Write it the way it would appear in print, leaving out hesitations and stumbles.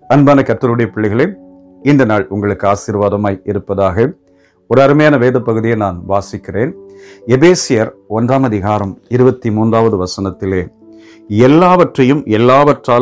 அன்பான கர்த்தருடைய பிள்ளைகளே, இந்த நாள் உங்களுக்கு ஆசீர்வாதமாய் இருப்பதாக. ஒரு அருமையான வேத பகுதியை நான் வாசிக்கிறேன். எபேசியர் 1 அதிகாரம் 23வது வசனத்திலே, எல்லாவற்றையும் எல்லாவற்றாலும்